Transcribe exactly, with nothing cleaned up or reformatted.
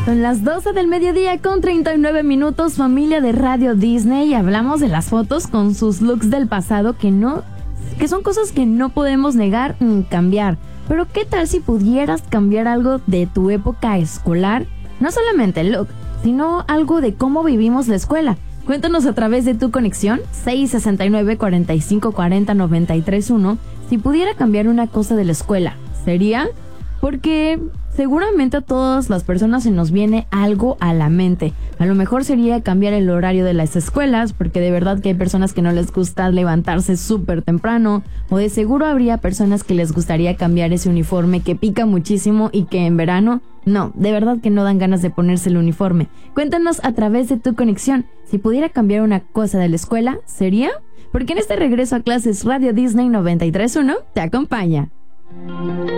Son las doce del mediodía con treinta y nueve minutos, familia de Radio Disney, y hablamos de las fotos con sus looks del pasado que no, que son cosas que no podemos negar ni cambiar. Pero ¿qué tal si pudieras cambiar algo de tu época escolar? No solamente el look, sino algo de cómo vivimos la escuela. Cuéntanos a través de tu conexión seis sesenta y nueve, cuarenta y cinco cuarenta, noventa y tres uno. Si pudiera cambiar una cosa de la escuela, ¿sería? Porque seguramente a todas las personas se nos viene algo a la mente. A lo mejor sería cambiar el horario de las escuelas, porque de verdad que hay personas que no les gusta levantarse súper temprano, o de seguro habría personas que les gustaría cambiar ese uniforme que pica muchísimo y que en verano, no, de verdad que no dan ganas de ponerse el uniforme. Cuéntanos a través de tu conexión, si pudiera cambiar una cosa de la escuela, ¿sería? Porque en este regreso a clases Radio Disney noventa y tres uno te acompaña.